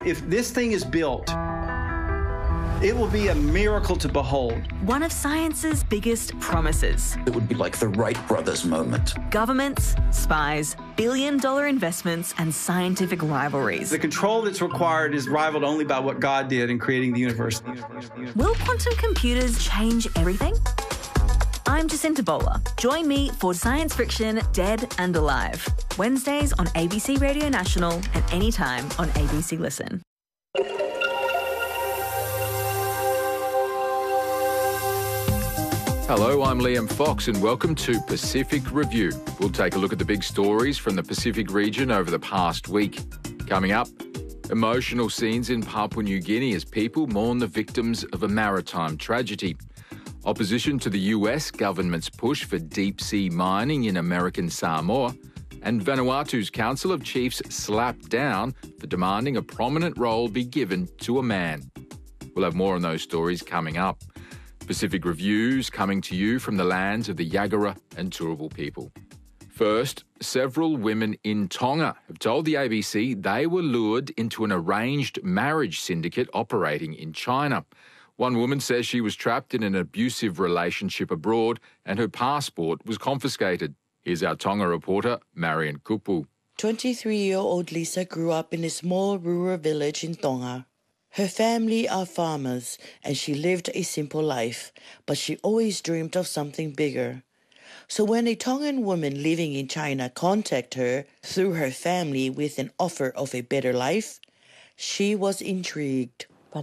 if this thing is built, it will be a miracle to behold. One of science's biggest promises. It would be like the Wright brothers moment. Governments, spies, billion-dollar investments and scientific rivalries. The control that's required is rivaled only by what God did in creating the universe. Will quantum computers change everything? I'm Jacinta Bowler. Join me for Science Friction Dead and Alive. Wednesdays on ABC Radio National and anytime on ABC Listen. Hello, I'm Liam Fox and welcome to Pacific Review. We'll take a look at the big stories from the Pacific region over the past week. Coming up, emotional scenes in Papua New Guinea as people mourn the victims of a maritime tragedy. Opposition to the US government's push for deep-sea mining in American Samoa. And Vanuatu's Council of Chiefs slapped down for demanding a prominent role be given to a man. We'll have more on those stories coming up. Pacific Reviews coming to you from the lands of the Yagara and Turrbal people. First, several women in Tonga have told the ABC they were lured into an arranged marriage syndicate operating in China. One woman says she was trapped in an abusive relationship abroad and her passport was confiscated. Here's our Tonga reporter, Marion Kupu. 23-year-old Lisa grew up in a small rural village in Tonga. Her family are farmers and she lived a simple life, but she always dreamed of something bigger. So when a Tongan woman living in China contacted her through her family with an offer of a better life, she was intrigued.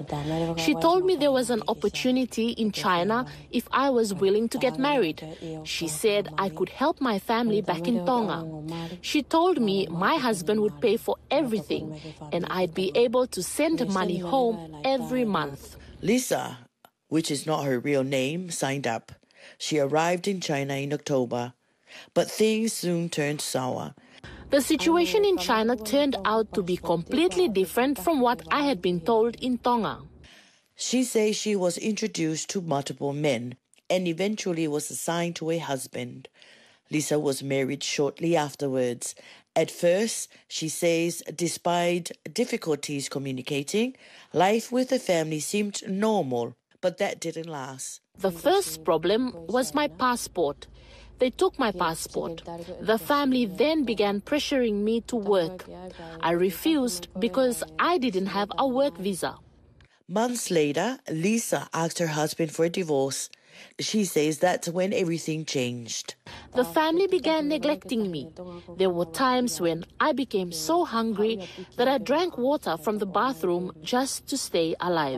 She told me there was an opportunity in China if I was willing to get married. She said I could help my family back in Tonga. She told me my husband would pay for everything and I'd be able to send money home every month. Lisa, which is not her real name, signed up. She arrived in China in October, but things soon turned sour. The situation in China turned out to be completely different from what I had been told in Tonga. She says she was introduced to multiple men and eventually was assigned to a husband. Lisa was married shortly afterwards. At first, she says, despite difficulties communicating, life with the family seemed normal, but that didn't last. The first problem was my passport. They took my passport. The family then began pressuring me to work. I refused because I didn't have a work visa. Months later, Lisa asked her husband for a divorce. She says that's when everything changed. The family began neglecting me. There were times when I became so hungry that I drank water from the bathroom just to stay alive.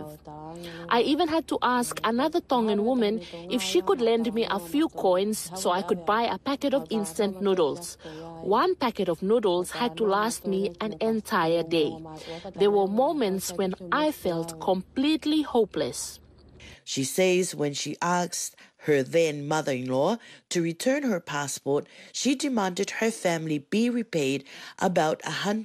I even had to ask another Tongan woman if she could lend me a few coins so I could buy a packet of instant noodles. One packet of noodles had to last me an entire day. There were moments when I felt completely hopeless. She says when she asked her then mother-in-law to return her passport, she demanded her family be repaid about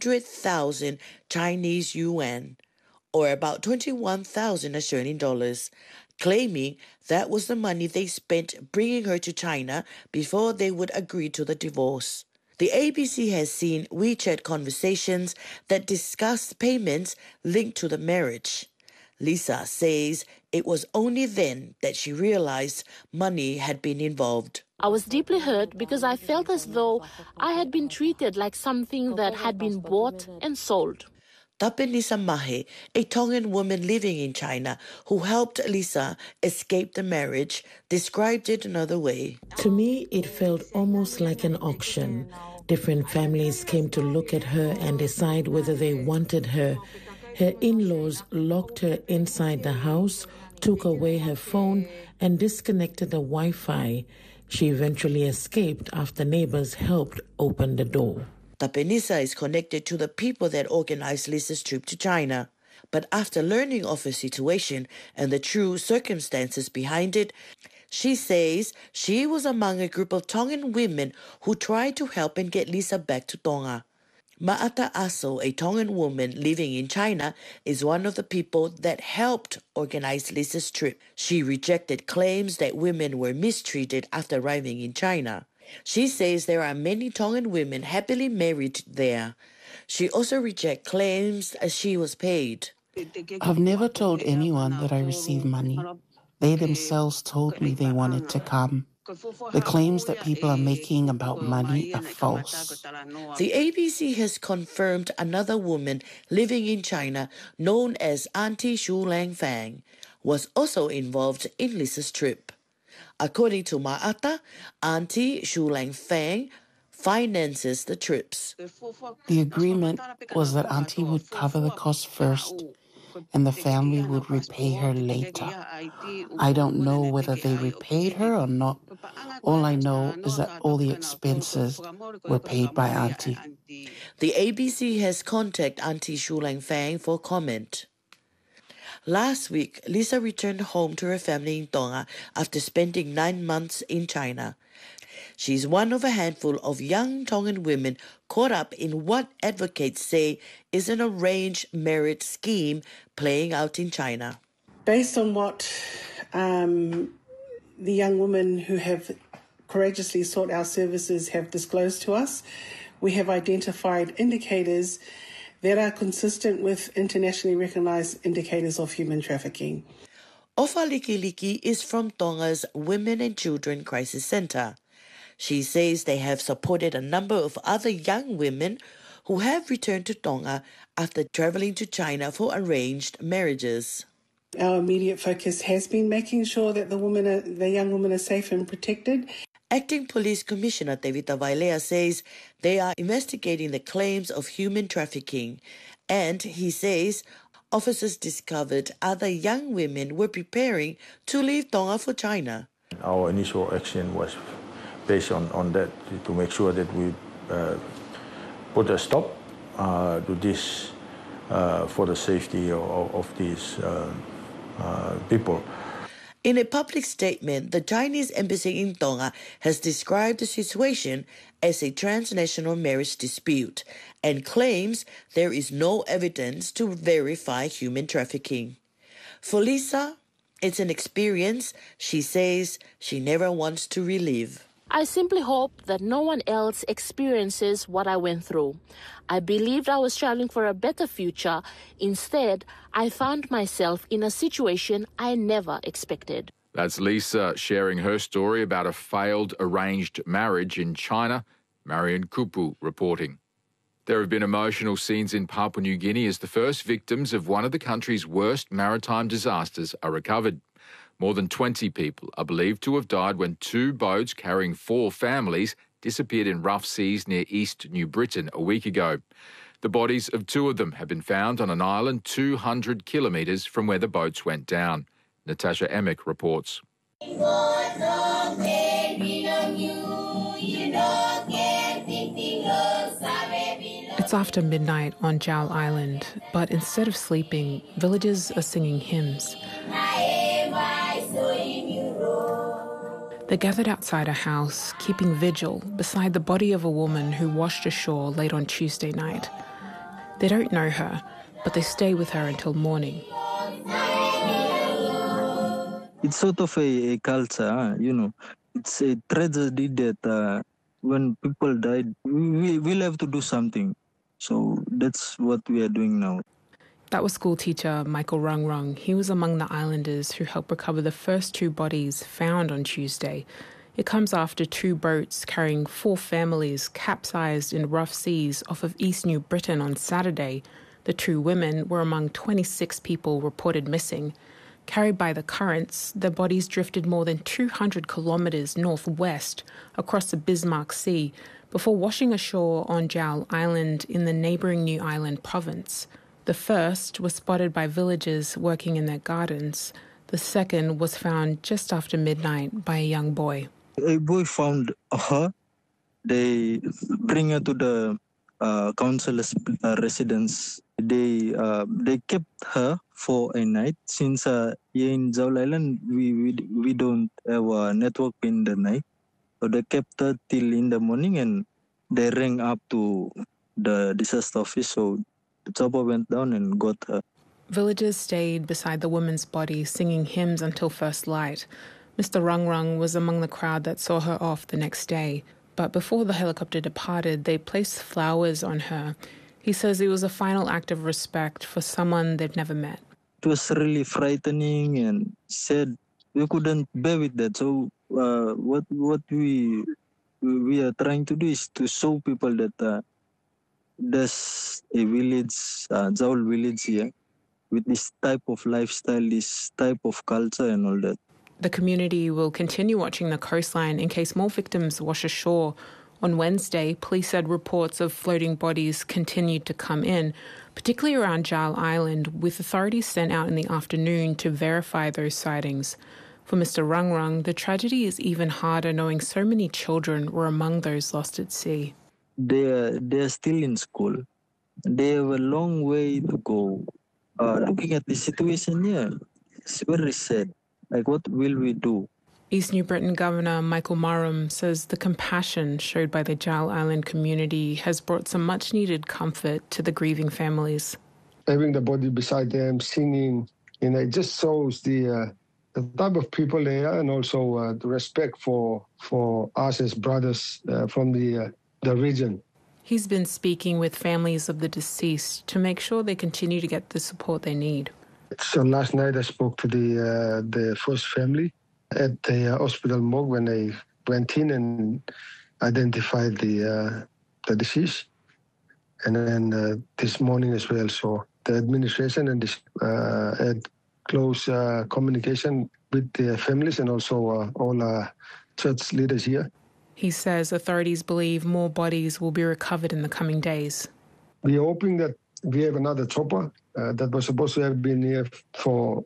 100,000 Chinese yuan, or about 21,000 Australian dollars, claiming that was the money they spent bringing her to China before they would agree to the divorce. The ABC has seen WeChat conversations that discuss payments linked to the marriage. Lisa says it was only then that she realized money had been involved. I was deeply hurt because I felt as though I had been treated like something that had been bought and sold. Tapenisa Mahe, a Tongan woman living in China who helped Lisa escape the marriage, described it another way. To me, it felt almost like an auction. Different families came to look at her and decide whether they wanted her. Her in-laws locked her inside the house, took away her phone, and disconnected the Wi-Fi. She eventually escaped after neighbors helped open the door. Tapenisa is connected to the people that organized Lisa's trip to China. But after learning of her situation and the true circumstances behind it, she says she was among a group of Tongan women who tried to help and get Lisa back to Tonga. Ma'ata Aso, a Tongan woman living in China, is one of the people that helped organize Lisa's trip. She rejected claims that women were mistreated after arriving in China. She says there are many Tongan women happily married there. She also rejects claims as she was paid. I've never told anyone that I received money. They themselves told me they wanted to come. The claims that people are making about money are false. The ABC has confirmed another woman living in China, known as Auntie Shu Lang Fang, was also involved in Lisa's trip. According to Ma'ata, Auntie Shu Lang Fang finances the trips. The agreement was that Auntie would cover the cost first, and the family would repay her later. I don't know whether they repaid her or not. All I know is that all the expenses were paid by Auntie. The ABC has contacted Auntie Shu Lang Fang for comment. Last week, Lisa returned home to her family in Tonga after spending 9 months in China. She's one of a handful of young Tongan women caught up in what advocates say is an arranged marriage scheme playing out in China. Based on what the young women who have courageously sought our services have disclosed to us, we have identified indicators that are consistent with internationally recognised indicators of human trafficking. Ofa Likiliki is from Tonga's Women and Children Crisis Centre. She says they have supported a number of other young women who have returned to Tonga after travelling to China for arranged marriages. Our immediate focus has been making sure that the young women are safe and protected. Acting Police Commissioner Tevita Vailea says they are investigating the claims of human trafficking, and he says officers discovered other young women were preparing to leave Tonga for China. Our initial action was based on that, to make sure that we put a stop to this for the safety of these people. In a public statement, the Chinese embassy in Tonga has described the situation as a transnational marriage dispute and claims there is no evidence to verify human trafficking. For Lisa, it's an experience she says she never wants to relive. I simply hope that no one else experiences what I went through. I believed I was traveling for a better future. Instead, I found myself in a situation I never expected. That's Lisa sharing her story about a failed arranged marriage in China. Marion Kupu reporting. There have been emotional scenes in Papua New Guinea as the first victims of one of the country's worst maritime disasters are recovered. More than 20 people are believed to have died when 2 boats carrying 4 families disappeared in rough seas near East New Britain a week ago. The bodies of 2 of them have been found on an island 200 kilometres from where the boats went down. Natasha Emick reports. It's after midnight on Jal Island, but instead of sleeping, villagers are singing hymns. They're gathered outside a house, keeping vigil beside the body of a woman who washed ashore late on Tuesday night. They don't know her, but they stay with her until morning. It's sort of a culture, It's a tragedy that when people died, we'll have to do something. So that's what we are doing now. That was school teacher Michael Rungrung. He was among the islanders who helped recover the first 2 bodies found on Tuesday. It comes after 2 boats carrying 4 families capsized in rough seas off of East New Britain on Saturday. The 2 women were among 26 people reported missing. Carried by the currents, their bodies drifted more than 200 kilometres northwest across the Bismarck Sea before washing ashore on Jal Island in the neighbouring New Island province. The first was spotted by villagers working in their gardens. The second was found just after midnight by a young boy. A boy found her. They bring her to the council's residence. They kept her for a night since here in Jal Island we don't have a network in the night. So they kept her till in the morning and they rang up to the disaster office. So the chopper went down and got her. Villagers stayed beside the woman's body singing hymns until first light. Mr. Rungrung was among the crowd that saw her off the next day. But before the helicopter departed, they placed flowers on her, He says it was a final act of respect for someone they've never met. It was really frightening and sad. We couldn't bear with that. So what we are trying to do is to show people that there's a village, Zaul village here, with this type of lifestyle, this type of culture and all that. The community will continue watching the coastline in case more victims wash ashore. On Wednesday, police said reports of floating bodies continued to come in, particularly around Jal Island, with authorities sent out in the afternoon to verify those sightings. For Mr. Rung Rung, the tragedy is even harder knowing so many children were among those lost at sea. They're still in school. They have a long way to go. Looking at the situation here, it's very sad. Like, what will we do? East New Britain Governor Michael Marum says the compassion showed by the Jal Island community has brought some much-needed comfort to the grieving families. Having the body beside them, singing, it just shows the type of people they are, and also the respect for us as brothers from the region. He's been speaking with families of the deceased to make sure they continue to get the support they need. So last night I spoke to the first family at the hospital morgue when they went in and identified the deceased. And then this morning as well. So the administration and this had close communication with the families and also all church leaders here. He says authorities believe more bodies will be recovered in the coming days. We are hoping that we have another chopper that was supposed to have been here from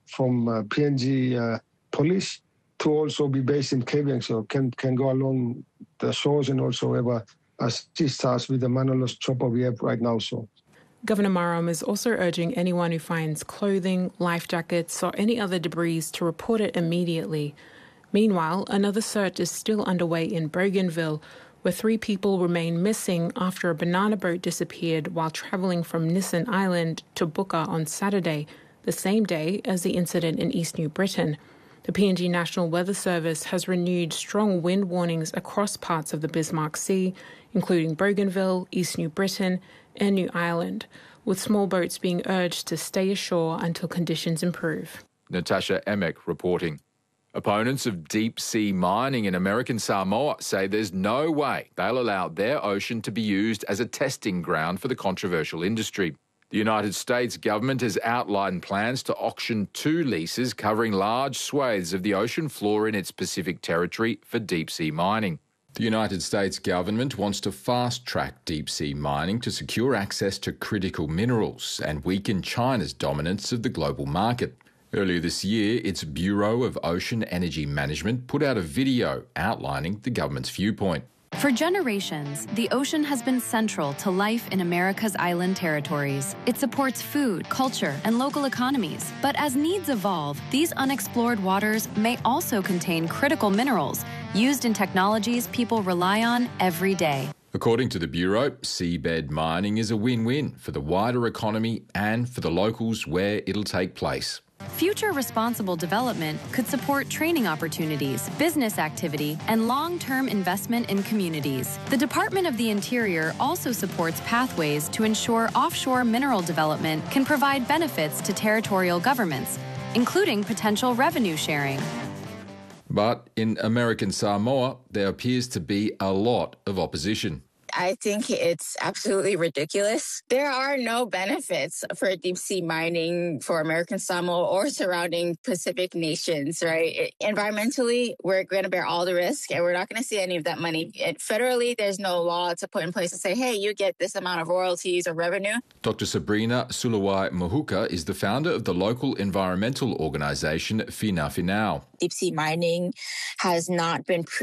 PNG police to also be based in Kavieng, so can go along the shores and also have assist us with the Manolos chopper we have right now. So, Governor Marum is also urging anyone who finds clothing, life jackets or any other debris to report it immediately. Meanwhile, another search is still underway in Bougainville, where 3 people remain missing after a banana boat disappeared while travelling from Nissan Island to Buka on Saturday, the same day as the incident in East New Britain. The PNG National Weather Service has renewed strong wind warnings across parts of the Bismarck Sea, including Bougainville, East New Britain and New Ireland, with small boats being urged to stay ashore until conditions improve. Natasha Emek reporting. Opponents of deep-sea mining in American Samoa say there's no way they'll allow their ocean to be used as a testing ground for the controversial industry. The United States government has outlined plans to auction 2 leases covering large swathes of the ocean floor in its Pacific territory for deep-sea mining. The United States government wants to fast-track deep-sea mining to secure access to critical minerals and weaken China's dominance of the global market. Earlier this year, its Bureau of Ocean Energy Management put out a video outlining the government's viewpoint. For generations, the ocean has been central to life in America's island territories. It supports food, culture, and local economies. But as needs evolve, these unexplored waters may also contain critical minerals used in technologies people rely on every day. According to the Bureau, seabed mining is a win-win for the wider economy and for the locals where it'll take place. Future responsible development could support training opportunities, business activity, and long-term investment in communities. The Department of the Interior also supports pathways to ensure offshore mineral development can provide benefits to territorial governments, including potential revenue sharing. But in American Samoa, there appears to be a lot of opposition. I think it's absolutely ridiculous. There are no benefits for deep sea mining for American Samoa or surrounding Pacific nations, right? Environmentally, we're going to bear all the risk and we're not going to see any of that money. Federally, there's no law to put in place to say, hey, you get this amount of royalties or revenue. Dr. Sabrina Sulawai Mahuka is the founder of the local environmental organisation Fina Finau. Deep sea mining is not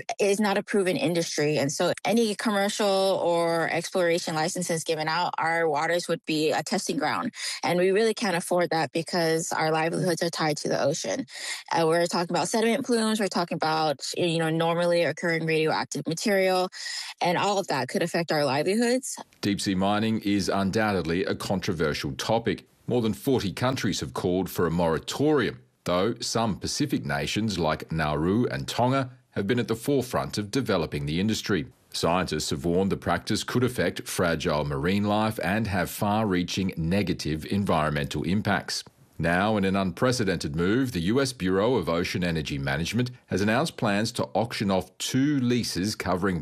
a proven industry. And so any commercial or exploration licenses given out, our waters would be a testing ground. And we really can't afford that because our livelihoods are tied to the ocean. We're talking about sediment plumes. We're talking about, normally occurring radioactive material. And all of that could affect our livelihoods. Deep sea mining is undoubtedly a controversial topic. More than 40 countries have called for a moratorium, though some Pacific nations like Nauru and Tonga have been at the forefront of developing the industry. Scientists have warned the practice could affect fragile marine life and have far-reaching negative environmental impacts. Now, in an unprecedented move, the US Bureau of Ocean Energy Management has announced plans to auction off 2 leases covering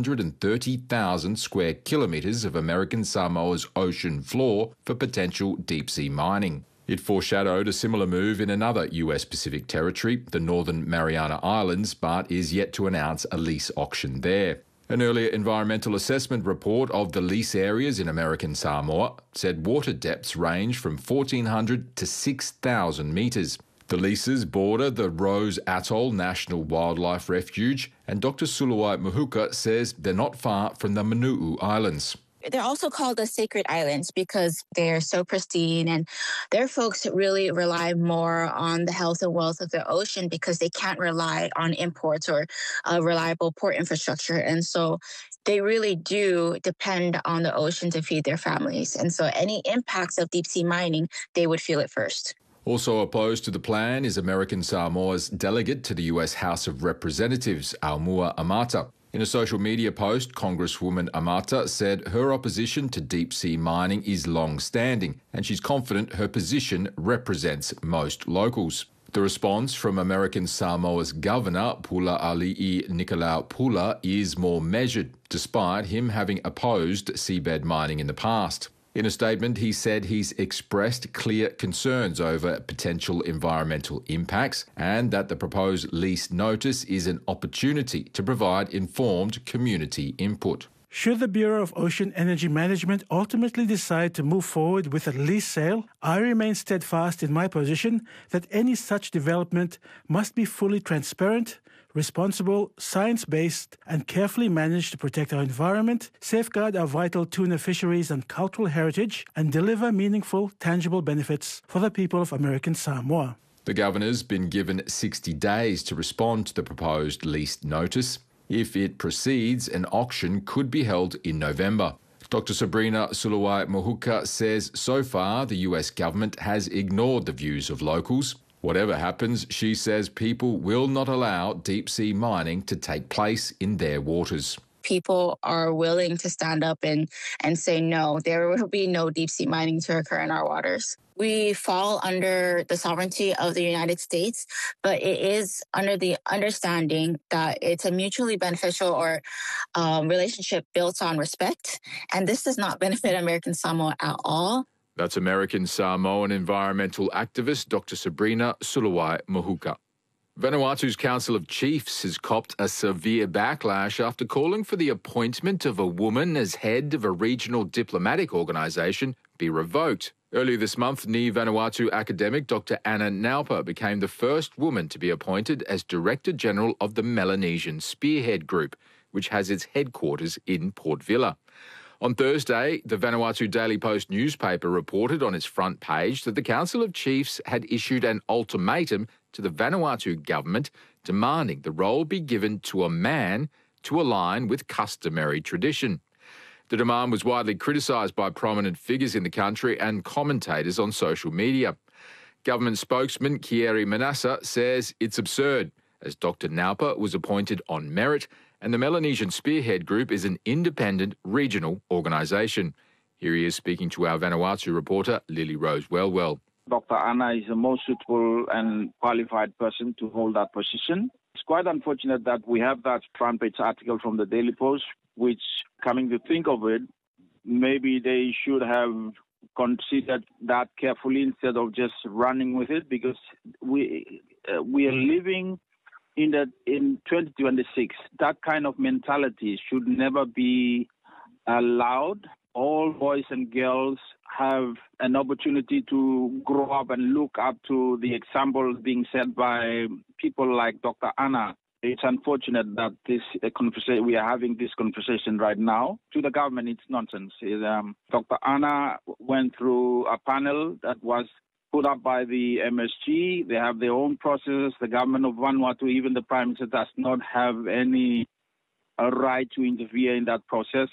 130,000 square kilometres of American Samoa's ocean floor for potential deep-sea mining. It foreshadowed a similar move in another US Pacific territory, the Northern Mariana Islands, but is yet to announce a lease auction there. An earlier environmental assessment report of the lease areas in American Samoa said water depths range from 1,400 to 6,000 metres. The leases border the Rose Atoll National Wildlife Refuge, and Dr. Suluai Muhuka says they're not far from the Manuu Islands. They're also called the sacred islands because they're so pristine, and their folks really rely more on the health and wealth of the ocean because they can't rely on imports or reliable port infrastructure. And so they really do depend on the ocean to feed their families. And so any impacts of deep sea mining, they would feel it first. Also opposed to the plan is American Samoa's delegate to the US House of Representatives, Aumua Amata. In a social media post, Congresswoman Amata said her opposition to deep-sea mining is long-standing, and she's confident her position represents most locals. The response from American Samoa's governor, Pula Ali'i Nicolau Pula, is more measured, despite him having opposed seabed mining in the past. In a statement, he said he's expressed clear concerns over potential environmental impacts and that the proposed lease notice is an opportunity to provide informed community input. Should the Bureau of Ocean Energy Management ultimately decide to move forward with a lease sale, I remain steadfast in my position that any such development must be fully transparent, responsible, science-based, and carefully managed to protect our environment, safeguard our vital tuna fisheries and cultural heritage, and deliver meaningful, tangible benefits for the people of American Samoa. The governor's been given 60 days to respond to the proposed lease notice. If it proceeds, an auction could be held in November. Dr. Sabrina Suluai Muhuka says so far the US government has ignored the views of locals. Whatever happens, she says people will not allow deep-sea mining to take place in their waters. People are willing to stand up and say no, there will be no deep-sea mining to occur in our waters. We fall under the sovereignty of the United States, but it is under the understanding that it's a mutually beneficial or relationship built on respect, and this does not benefit American Samoa at all. That's American Samoan environmental activist Dr. Sabrina Suluai Muhuka. Vanuatu's Council of Chiefs has copped a severe backlash after calling for the appointment of a woman as head of a regional diplomatic organisation be revoked. Earlier this month, Ni Vanuatu academic Dr. Anna Naupa became the first woman to be appointed as Director General of the Melanesian Spearhead Group, which has its headquarters in Port Vila. On Thursday, the Vanuatu Daily Post newspaper reported on its front page that the Council of Chiefs had issued an ultimatum to the Vanuatu government demanding the role be given to a man to align with customary tradition. The demand was widely criticised by prominent figures in the country and commentators on social media. Government spokesman Kieri Manassa says it's absurd, as Dr. Naupa was appointed on merit and the Melanesian Spearhead Group is an independent regional organisation. Here he is speaking to our Vanuatu reporter, Lily Rose Wellwell. Dr. Anna is the most suitable and qualified person to hold that position. It's quite unfortunate that we have that front page article from the Daily Post, which, coming to think of it, maybe they should have considered that carefully instead of just running with it, because we are living in 2026, that kind of mentality should never be allowed. All boys and girls have an opportunity to grow up and look up to the example being set by people like Dr. Anna. It's unfortunate that we are having this conversation right now. To the government, it's nonsense. Dr. Anna went through a panel that was put up by the MSG. They have their own process. The government of Vanuatu, even the Prime Minister, does not have any right to interfere in that process.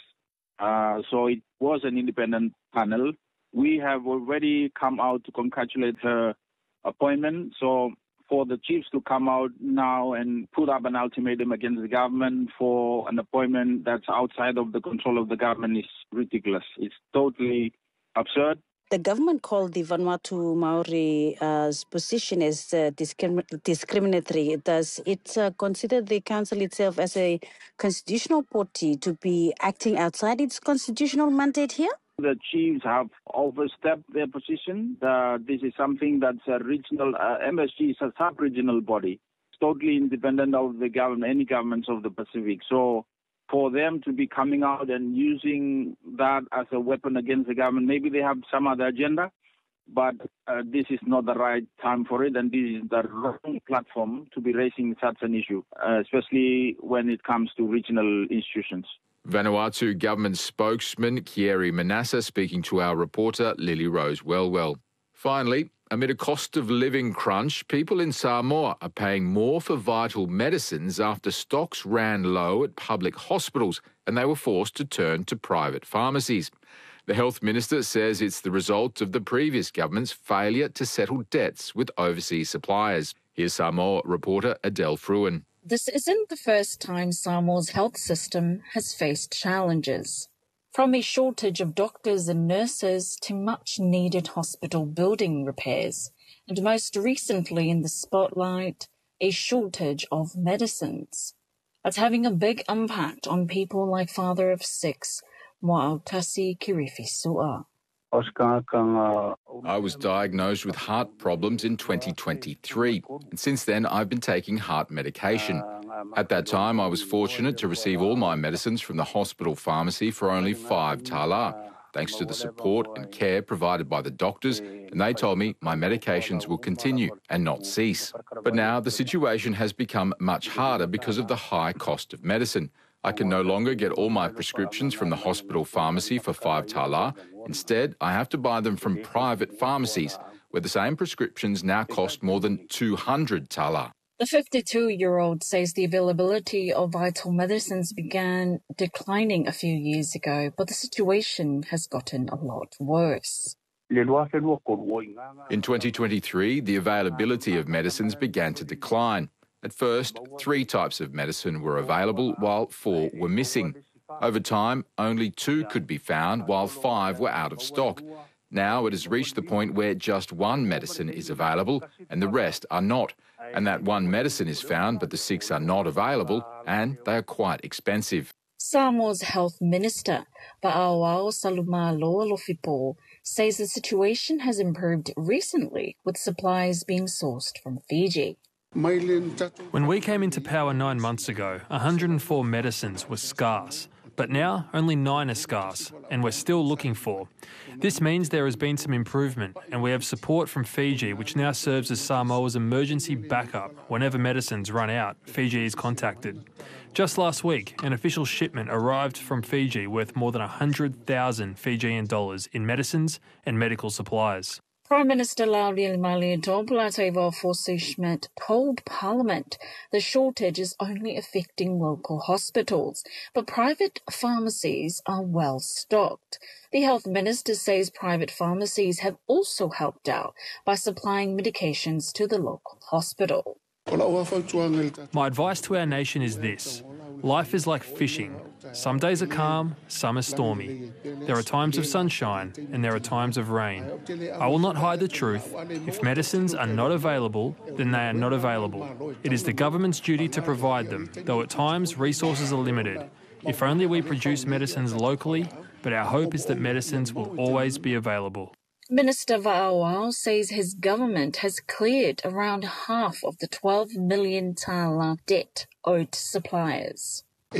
So it was an independent panel. We have already come out to congratulate her appointment. So for the chiefs to come out now and put up an ultimatum against the government for an appointment that's outside of the control of the government is ridiculous. It's totally absurd. The government called the Vanuatu Maori's position as discriminatory. Does it consider the council itself as a constitutional body to be acting outside its constitutional mandate here? The chiefs have overstepped their position. This is something that's a regional, MSG is a sub-regional body. It's totally independent of the government, any governments of the Pacific. So for them to be coming out and using that as a weapon against the government, maybe they have some other agenda, but this is not the right time for it, and this is the wrong platform to be raising such an issue, especially when it comes to regional institutions. Vanuatu government spokesman Kieri Manassa speaking to our reporter Lily Rose Wellwell. Finally, amid a cost of living crunch, people in Samoa are paying more for vital medicines after stocks ran low at public hospitals and they were forced to turn to private pharmacies. The health minister says it's the result of the previous government's failure to settle debts with overseas suppliers. Here's Samoa reporter Adele Fruin. This isn't the first time Samoa's health system has faced challenges. From a shortage of doctors and nurses to much-needed hospital building repairs, and most recently in the spotlight, a shortage of medicines. It's having a big impact on people like father of 6, Mo'autasi Kirifisua. I was diagnosed with heart problems in 2023, and since then I've been taking heart medication. At that time, I was fortunate to receive all my medicines from the hospital pharmacy for only 5 tala, thanks to the support and care provided by the doctors, and they told me my medications will continue and not cease. But now the situation has become much harder because of the high cost of medicine. I can no longer get all my prescriptions from the hospital pharmacy for 5 tala. Instead, I have to buy them from private pharmacies, where the same prescriptions now cost more than 200 tala. The 52-year-old says the availability of vital medicines began declining a few years ago, but the situation has gotten a lot worse. In 2023, the availability of medicines began to decline. At first, 3 types of medicine were available, while 4 were missing. Over time, only 2 could be found, while 5 were out of stock. Now it has reached the point where just 1 medicine is available and the rest are not. And that 1 medicine is found, but the 6 are not available, and they are quite expensive. Samoa's health minister, Va'auao Salumalo Lofipo, says the situation has improved recently, with supplies being sourced from Fiji. When we came into power 9 months ago, 104 medicines were scarce. But now only 9 are scarce, and we're still looking for. This means there has been some improvement, and we have support from Fiji, which now serves as Samoa's emergency backup. Whenever medicines run out, Fiji is contacted. Just last week, an official shipment arrived from Fiji worth more than 100,000 Fijian dollars in medicines and medical supplies. Prime Minister Lauri Malietoa Schmidt told Parliament the shortage is only affecting local hospitals, but private pharmacies are well stocked. The health minister says private pharmacies have also helped out by supplying medications to the local hospital. My advice to our nation is this. Life is like fishing. Some days are calm, some are stormy. There are times of sunshine and there are times of rain. I will not hide the truth. If medicines are not available, then they are not available. It is the government's duty to provide them, though at times resources are limited. If only we produce medicines locally, but our hope is that medicines will always be available. Minister Va'auao says his government has cleared around half of the 12 million tala debt owed to suppliers.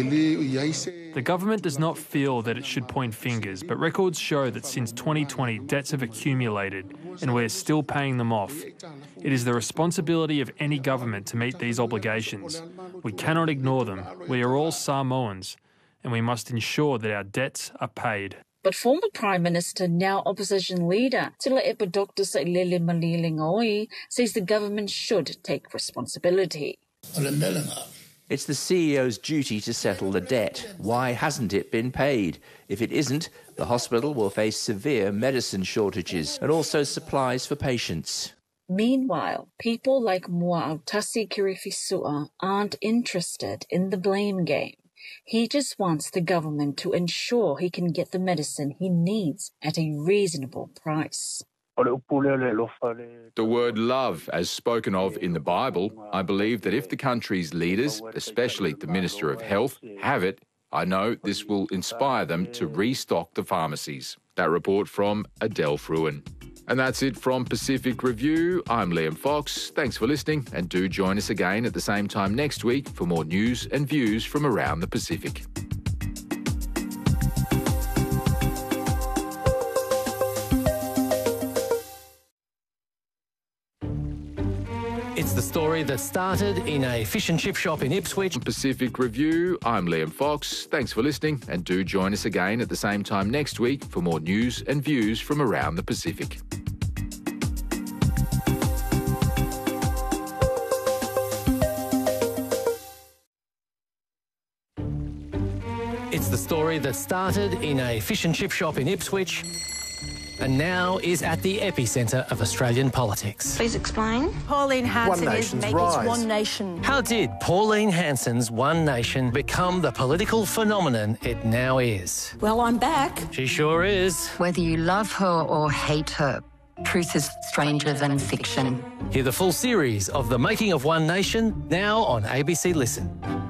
The government does not feel that it should point fingers, but records show that since 2020 debts have accumulated and we're still paying them off. It is the responsibility of any government to meet these obligations. We cannot ignore them. We are all Samoans and we must ensure that our debts are paid. But former Prime Minister, now opposition leader, Tila Epa Dr. Sailele Malilingoi, says the government should take responsibility. It's the CEO's duty to settle the debt. Why hasn't it been paid? If it isn't, the hospital will face severe medicine shortages and also supplies for patients. Meanwhile, people like Moautasi Kirifisua aren't interested in the blame game. He just wants the government to ensure he can get the medicine he needs at a reasonable price. The word love, as spoken of in the Bible, I believe that if the country's leaders, especially the Minister of Health, have it, I know this will inspire them to restock the pharmacies. That report from Adele Fruin. And that's it from Pacific Review. I'm Liam Fox. Thanks for listening, and do join us again at the same time next week for more news and views from around the Pacific. It's the story that started in a fish and chip shop in Ipswich. Pacific Review, I'm Liam Fox. Thanks for listening, and do join us again at the same time next week for more news and views from around the Pacific. It's the story that started in a fish and chip shop in Ipswich and now is at the epicentre of Australian politics. Please explain. Pauline Hanson is making One Nation. How did Pauline Hanson's One Nation become the political phenomenon it now is? Well, I'm back. She sure is. Whether you love her or hate her, truth is stranger than fiction. Hear the full series of The Making of One Nation now on ABC Listen.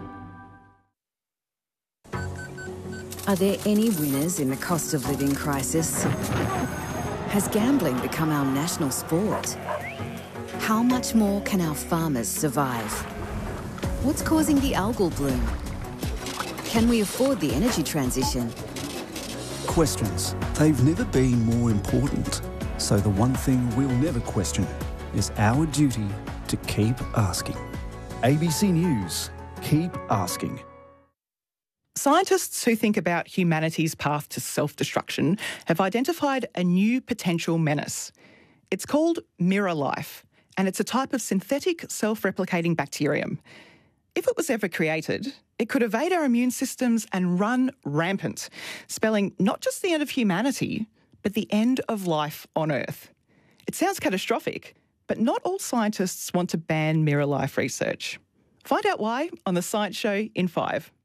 Are there any winners in the cost of living crisis? Has gambling become our national sport? How much more can our farmers survive? What's causing the algal bloom? Can we afford the energy transition? Questions. They've never been more important. So the one thing we'll never question is our duty to keep asking. ABC News. Keep asking. Scientists who think about humanity's path to self-destruction have identified a new potential menace. It's called mirror life, and it's a type of synthetic self-replicating bacterium. If it was ever created, it could evade our immune systems and run rampant, spelling not just the end of humanity, but the end of life on Earth. It sounds catastrophic, but not all scientists want to ban mirror life research. Find out why on The Science Show in 5.